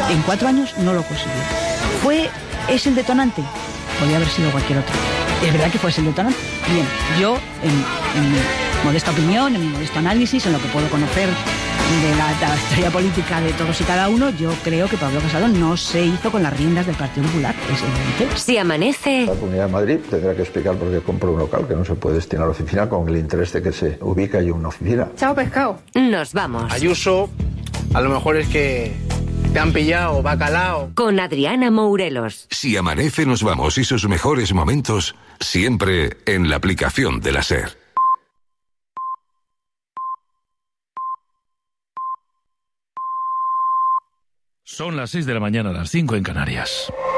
En 4 años no lo consiguió. ¿Es el detonante? Podría haber sido cualquier otro. ¿Es verdad que fue ese el detonante? Bien, yo, en mi modesta opinión, en mi modesto análisis, en lo que puedo conocer de la historia política de todos y cada uno, yo creo que Pablo Casado no se hizo con las riendas del Partido Popular, es evidente. Si amanece... La Comunidad de Madrid tendrá que explicar por qué compró un local que no se puede destinar a la oficina con el interés de que se ubica ahí una oficina. Chao, pescado. Nos vamos. Ayuso, a lo mejor es que te han pillado bacalao. Con Adriana Mourelos. Si amanece, nos vamos y sus mejores momentos siempre en la aplicación de la SER. Son las 6 de la mañana, las 5 en Canarias.